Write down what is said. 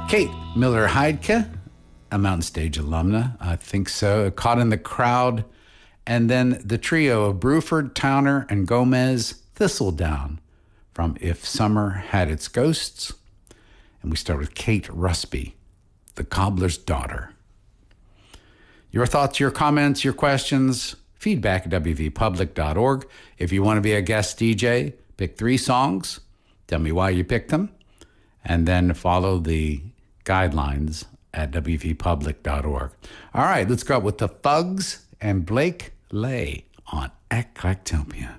Kate Miller-Heidke, a Mountain Stage alumna, I think so, Caught in the Crowd, and then the trio of Bruford, Towner, and Gomez, Thistledown, from If Summer Had Its Ghosts. And we start with Kate Rusby, The Cobbler's Daughter. Your thoughts, your comments, your questions, feedback at wvpublic.org. If you want to be a guest DJ, pick 3 songs, tell me why you picked them, and then follow the guidelines at wvpublic.org. All right, let's go out with the Fugs and Blake Lay on Eclectopia.